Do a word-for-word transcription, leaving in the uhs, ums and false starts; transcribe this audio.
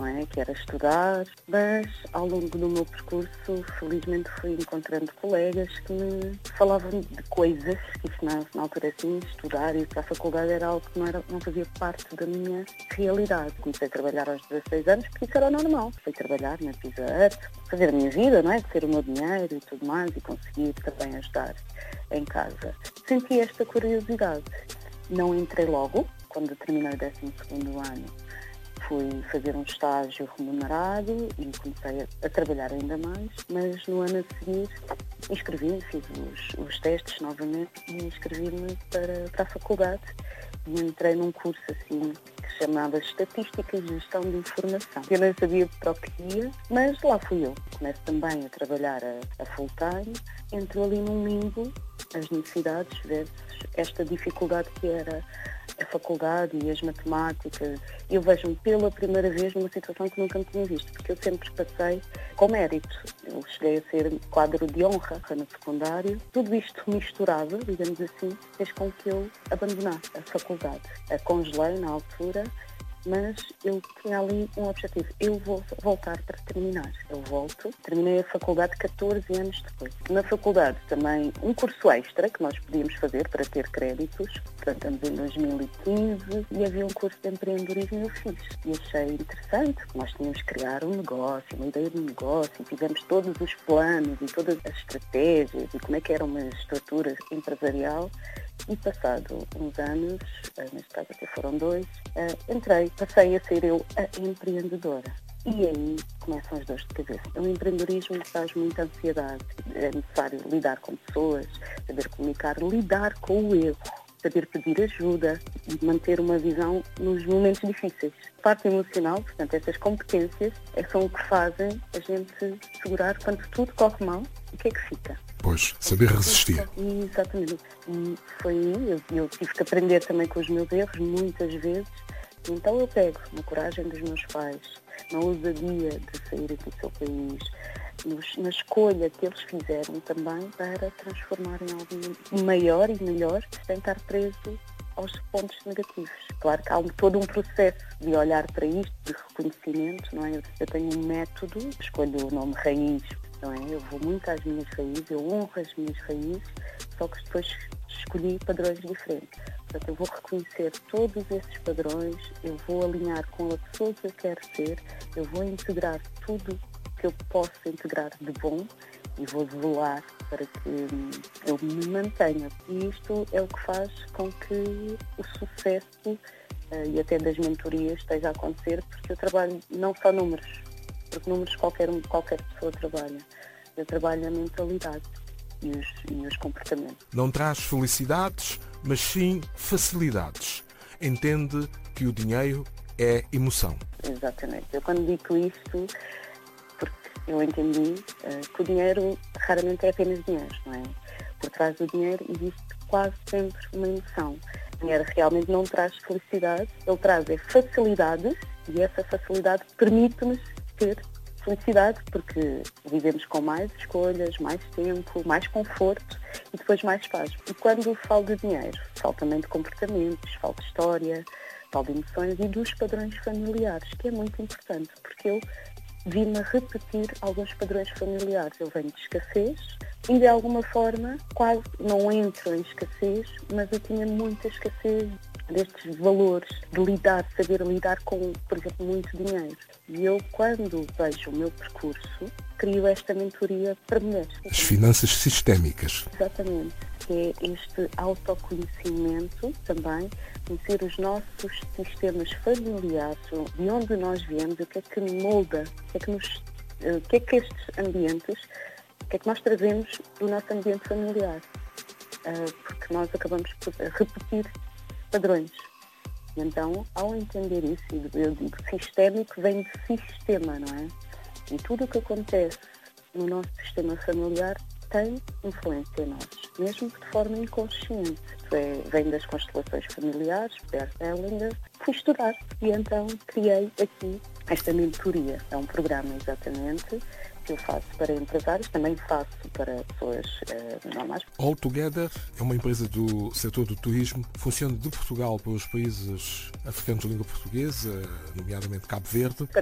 não é? Que era estudar, mas ao longo do meu percurso, felizmente fui encontrando colegas que me falavam de coisas que isso na, na altura assim, estudar e ir para a faculdade era algo que não, era, não fazia parte da minha realidade. Comecei a trabalhar aos dezasseis anos porque isso era normal. Fui trabalhar na Pizza Hut, fazer a minha vida, não é? Ter o meu dinheiro e tudo mais e conseguir também ajudar em casa. Senti esta curiosidade. Não entrei logo, quando terminei o décimo segundo ano. Fui fazer um estágio remunerado e comecei a, a trabalhar ainda mais, mas no ano a seguir inscrevi-me, fiz os, os testes novamente e inscrevi-me para, para a faculdade e entrei num curso assim que se chamava Estatística e Gestão de Informação. Eu não sabia para o que ia, mas lá fui eu. Começo também a trabalhar a, a full time, entro ali num limbo, as necessidades versus esta dificuldade que era a faculdade e as matemáticas. Eu vejo-me pela primeira vez numa situação que nunca me tinha visto, porque eu sempre passei com mérito. Eu cheguei a ser quadro de honra no secundário. Tudo isto misturado, digamos assim, fez com que eu abandonasse a faculdade. A congelei na altura, mas eu tinha ali um objetivo. Eu vou voltar para terminar. Eu volto. Terminei a faculdade catorze anos depois. Na faculdade também um curso extra que nós podíamos fazer para ter créditos. Portanto, estamos em dois mil e quinze e havia um curso de empreendedorismo e eu fiz. E achei interessante que nós tínhamos que criar um negócio, uma ideia de um negócio e fizemos todos os planos e todas as estratégias e como é que era uma estrutura empresarial. E passado uns anos, neste caso até foram dois, entrei, passei a ser eu a empreendedora. E aí começam as dores de cabeça. O empreendedorismo traz muita ansiedade. É necessário lidar com pessoas, saber comunicar, lidar com o erro, saber pedir ajuda e manter uma visão nos momentos difíceis. Parte emocional, portanto, essas competências são o que fazem a gente segurar quando tudo corre mal, o que é que fica? Pois, saber resistir. Exatamente. E foi aí, eu, eu tive que aprender também com os meus erros, muitas vezes. Então eu pego na coragem dos meus pais, na ousadia de sair aqui do seu país, nos, na escolha que eles fizeram também para transformar em algo maior e melhor, sem estar preso aos pontos negativos. Claro que há um, todo um processo de olhar para isto, de reconhecimento, não é? Eu tenho um método, escolho o nome raiz, não é? Eu vou muito às minhas raízes, eu honro as minhas raízes, só que depois escolhi padrões diferentes. Portanto, eu vou reconhecer todos esses padrões, eu vou alinhar com a pessoa que eu quero ser, eu vou integrar tudo que eu posso integrar de bom e vou zelar para que eu me mantenha. E isto é o que faz com que o sucesso uh, e até das mentorias esteja a acontecer, porque eu trabalho não só números, porque números qualquer, qualquer pessoa trabalha. Eu trabalho a mentalidade e os, e os comportamentos. Não traz felicidades, mas sim facilidades. Entende que o dinheiro é emoção. Exatamente. Eu quando digo isto, porque eu entendi uh, que o dinheiro raramente é apenas dinheiro, não é? Por trás do dinheiro existe quase sempre uma emoção. O dinheiro realmente não traz felicidade, ele traz é facilidades e essa facilidade permite-nos ter felicidade porque vivemos com mais escolhas, mais tempo, mais conforto e depois mais paz. E quando falo de dinheiro, falo também de comportamentos, falo de história, falo de emoções e dos padrões familiares, que é muito importante, porque eu vi-me a repetir alguns padrões familiares. Eu venho de escassez e de alguma forma quase não entro em escassez, mas eu tinha muita escassez destes valores, de lidar, saber lidar com, por exemplo, muito dinheiro. E eu, quando vejo o meu percurso, crio esta mentoria para mulheres. As finanças sistémicas. Exatamente. Que é este autoconhecimento também, conhecer os nossos sistemas familiares, de onde nós viemos, o que é que molda, o que é que, nos, o que, é que estes ambientes, o que é que nós trazemos do nosso ambiente familiar. Porque nós acabamos por repetir padrões. E então, ao entender isso, eu digo sistémico vem de sistema, não é? E tudo o que acontece no nosso sistema familiar tem influência em nós, mesmo que de forma inconsciente. Isto é, vem das constelações familiares, Bert Hellinger. Fui estudar e então criei aqui esta mentoria. É um programa exatamente que eu faço para empresários, também faço para pessoas uh, normais. All Together é uma empresa do setor do turismo, funciona de Portugal para os países africanos de língua portuguesa, nomeadamente Cabo Verde.